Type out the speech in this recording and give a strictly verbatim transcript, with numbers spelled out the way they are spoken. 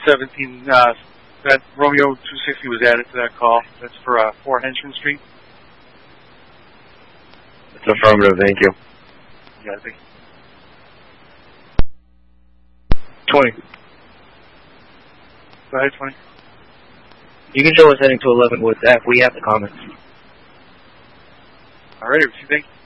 seventeen, uh, that Romeo two sixty was added to that call. That's for uh, four Henchman Street. It's affirmative, thank you. Yeah, I think. twenty. Go ahead, twenty. You can show us heading to eleven with that. We have the comments. All right, what do you think?